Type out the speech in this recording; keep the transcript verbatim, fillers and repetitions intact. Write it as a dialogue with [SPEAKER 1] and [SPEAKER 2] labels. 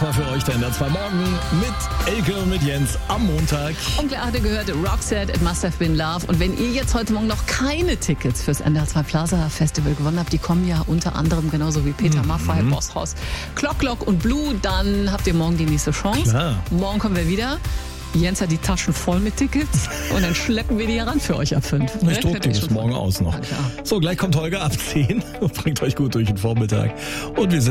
[SPEAKER 1] war für euch der N D R zwei Morgen mit Elke und mit Jens am Montag.
[SPEAKER 2] Und klar hatte gehört, Roxette, It Must Have Been Love. Und wenn ihr jetzt heute Morgen noch keine Tickets fürs N D R zwei Plaza Festival gewonnen habt, die kommen ja unter anderem genauso wie Peter
[SPEAKER 1] Mhm.
[SPEAKER 2] Maffay, Bosshaus, Clock Clock und Blue, dann habt ihr morgen die nächste Chance.
[SPEAKER 1] Klar.
[SPEAKER 2] Morgen kommen wir wieder. Jens hat die Taschen voll mit Tickets und dann schleppen wir die hier ran für euch ab fünf.
[SPEAKER 1] Ich druck die bis morgen aus noch.
[SPEAKER 2] Ja, klar.
[SPEAKER 1] So, gleich kommt Holger ab zehn und bringt euch gut durch den Vormittag. Und wir sind